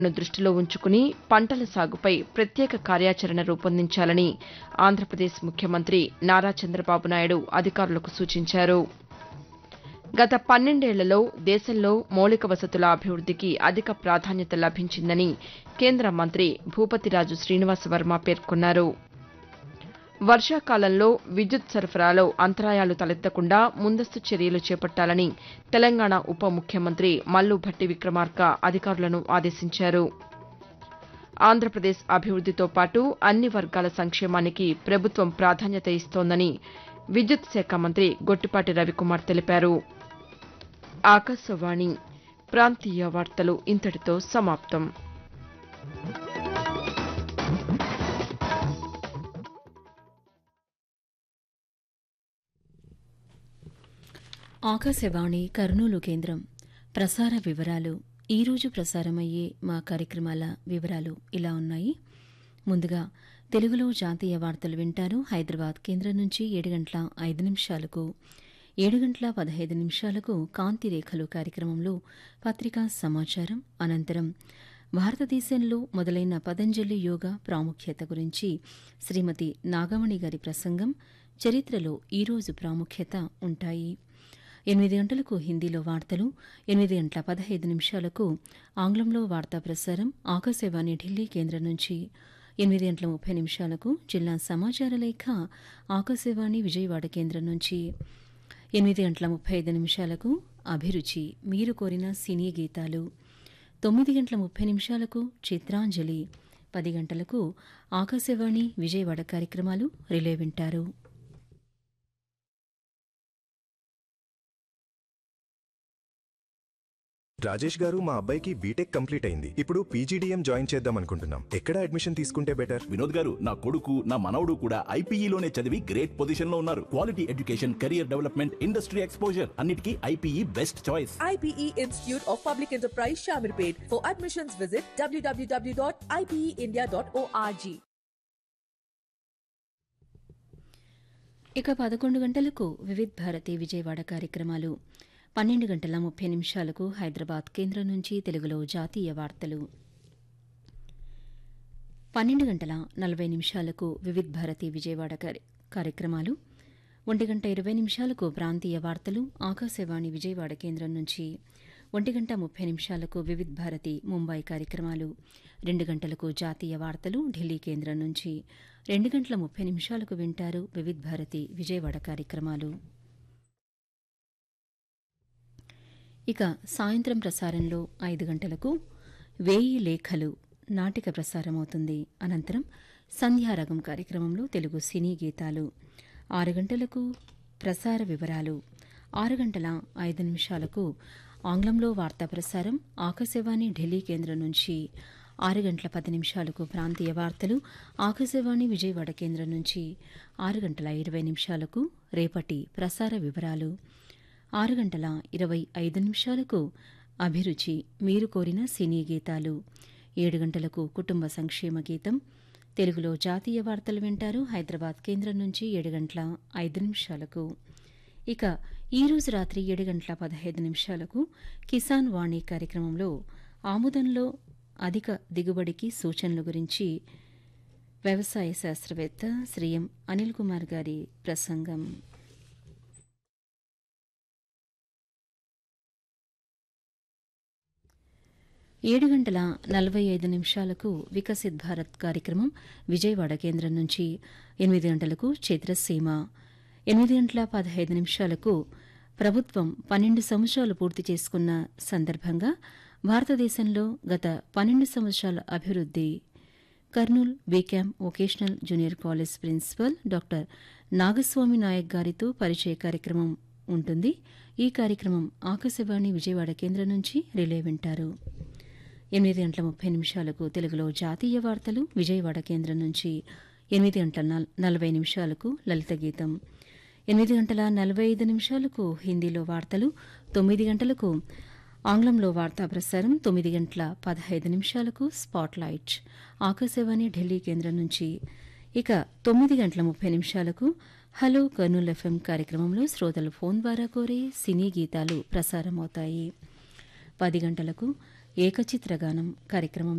ను దృష్టిలో ఉంచుకుని పంటల సాగుపై ప్రత్యేక కార్యాచరణ రూపొందించాలని ఆంధ్రప్రదేశ్ ముఖ్యమంత్రి నారా చంద్రబాబు నాయుడు అధికారులకు సూచించారు. గత 12 ఏళ్లలో దేశంలో మౌలిక వసతుల అభివృద్దికి అధిక ప్రాధాన్యత లభించిందని కేంద్ర మంత్రి భూపతిరాజు శ్రీనివాసవర్మ పేర్కొన్నారు. వర్షాకాలంలో విద్యుత్ సరఫరాలో అంతరాయాలు తలెత్తకుండా ముందస్తు చర్యలు చేపట్టాలని తెలంగాణ ఉప ముఖ్యమంత్రి మల్లు భట్టి విక్రమార్క అధికారులను ఆదేశించారు. ఆంధ్రప్రదేశ్ అభివృద్దితో పాటు అన్ని వర్గాల సంక్షేమానికి ప్రభుత్వం ప్రాధాన్యత ఇస్తోందని విద్యుత్ శాఖ మంత్రి గొట్టిపాటి రవికుమార్ తెలిపారు. ఆకాశవాణి ప్రాంతీయ వార్తలు ఇంతటితో సమాప్తం. ఆకాశవాణి కర్నూలు కేంద్రం ప్రసార వివరాలు. ఈరోజు ప్రసారమయ్యే మా కార్యక్రమాల వివరాలు ఇలా ఉన్నాయి. ముందుగా తెలుగులో జాతీయ వార్తలు వింటారు. హైదరాబాద్ కేంద్రం నుంచి 7:05 7:15 కాంతి రేఖలు కార్యక్రమంలో పత్రికా సమాచారం. అనంతరం భారతదేశంలో మొదలైన పతంజలి యోగా ప్రాముఖ్యత గురించి శ్రీమతి నాగమణి గారి ప్రసంగం, చరిత్రలో ఈరోజు ప్రాముఖ్యత ఉంటాయి. 8 గంటలకు హిందీలో వార్తలు, 8:15 ఆంగ్లంలో వార్తా ప్రసారం ఆకాశవాణి ఢిల్లీ కేంద్రం నుంచి, 8:30 జిల్లా సమాచార లేఖ ఆకాశవాణి విజయవాడ కేంద్రం నుంచి, 8:35 అభిరుచి మీరు కోరిన సినీ గీతాలు, 9:30 చిత్రాంజలి, 10 గంటలకు ఆకాశవాణి విజయవాడ కార్యక్రమాలు రిలే వింటారు. రాజేష్ గారు, మా అబ్బాయికి బీటెక్ కంప్లీట్ అయింది. ఇప్పుడు పీజీడీఎం జాయిన్ చేద్దాం అనుకుంటున్నాం. ఎక్కడ అడ్మిషన్ తీసుకుంటే బెటర్? వినోద్ గారు, నా కొడుకు నా మనవడు కూడా ఐపీఈలోనే చదివి గ్రేట్ పొజిషన్ లో ఉన్నారు. Quality education, career development, industry exposure అన్నిటికీ IPE best choice. IPE Institute of Public Enterprise Shamirpet. For admissions visit www.ipeindia.org. ఇక 11 గంటలకు వివిధ్ భారతి విజయవాడ కార్యక్రమాలు, 12:30 హైదరాబాద్ కేంద్రం నుంచి తెలుగులో జాతీయ వార్తలు, 12:40 వివిధ్ భారతి విజయవాడ కార్యక్రమాలు, 1:20 ప్రాంతీయ వార్తలు ఆకాశవాణి విజయవాడ కేంద్రం నుంచి, 1:30 వివిధ్ భారతి ముంబై కార్యక్రమాలు, 2 గంటలకు జాతీయ వార్తలు ఢిల్లీ కేంద్రం నుంచి, 2:30 వింటారు వివిధ్ భారతి విజయవాడ కార్యక్రమాలు. ఇక సాయంత్రం ప్రసారంలో 5 గంటలకు 1000 లేఖలు నాటిక ప్రసారమవుతుంది. అనంతరం సంధ్యారాగం కార్యక్రమంలో తెలుగు సినీ గీతాలు, 6 గంటలకు ప్రసార వివరాలు, 6:05 ఆంగ్లంలో వార్తా ప్రసారం ఆకాశవాణి ఢిల్లీ కేంద్రం నుంచి, 6:10 ప్రాంతీయ వార్తలు ఆకాశవాణి విజయవాడ కేంద్రం నుంచి, 6:20 రేపటి ప్రసార వివరాలు, 6:25 అభిరుచి మీరు కోరిన సినీ గీతాలు, 7 గంటలకు కుటుంబ సంక్షేమ గీతం, తెలుగులో జాతీయ వార్తలు వింటారు హైదరాబాద్ కేంద్రం నుంచి 7:05. ఇక ఈరోజు రాత్రి 7:15 కిసాన్ వాణి కార్యక్రమంలో ఆముదంలో అధిక దిగుబడికి సూచనల గురించి వ్యవసాయ శాస్త్రవేత్త శ్రీ ఎం అనిల్ కుమార్ గారి ప్రసంగం. 7:45 వికసిత్ భారత్ కార్యక్రమం విజయవాడ కేంద్రం నుంచి, 8 గంటలకు చిత్రసీమ, 8:15 ప్రభుత్వం 12 సంవత్సరాలు పూర్తి చేసుకున్న సందర్భంగా భారతదేశంలో గత 12 సంవత్సరాల అభివృద్ది, Kurnool బీక్యాంప్ vocational junior college principal doctor Nagaswamy Naik గారితో పరిచయ కార్యక్రమం ఉంటుంది. ఈ కార్యక్రమం ఆకాశవాణి విజయవాడ కేంద్రం నుంచి రిలే వింటారు. 8:30 తెలుగులో జాతీయ వార్తలు విజయవాడ కేంద్రం నుంచి, 8:40 లలిత గీతం, 8:45 హిందీలో వార్తలు, 9 గంటలకు ఆంగ్లంలో వార్తా ప్రసారం, 9:15 స్పాట్ లైట్ ఆకాశవాణి ఢిల్లీ కేంద్రం నుంచి. ఇక 9:30 హలో కర్నూల్ ఎఫ్ఎం కార్యక్రమంలో శ్రోతలు ఫోన్ ద్వారా కోరే సినీ గీతాలు ప్రసారమవుతాయి. 10 గంటలకు ఏకచిత్రగానం కార్యక్రమం